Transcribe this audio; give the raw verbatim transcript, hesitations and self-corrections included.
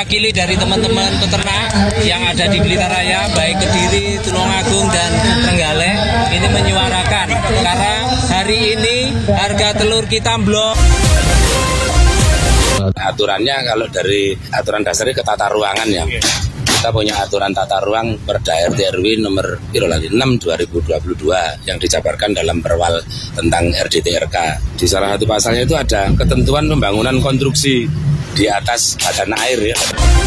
mewakili dari teman-teman peternak yang ada di Blitar Raya, baik Kediri, Tulungagung, dan Trenggalek, ini menyuarakan karena hari ini harga telur kita blok. Aturannya kalau dari aturan dasarnya ke tata ruangan ya. Kita punya aturan tata ruang Perda R T R W nomor enam dua ribu dua puluh dua yang dijabarkan dalam perwal tentang R D T R K. Di salah satu pasalnya itu ada ketentuan pembangunan konstruksi di atas badan air ya.